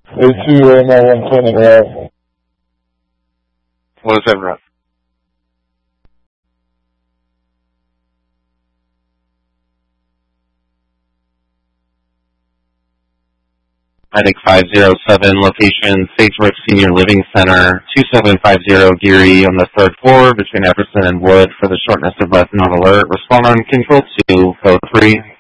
AC right now, 120 route. What is that route? Medic 507, location Sagebrook Senior Living Center, 2750 Geary on the 3rd floor between Epperson and Wood for the shortness of breath not alert. Respond on control 2, code 3.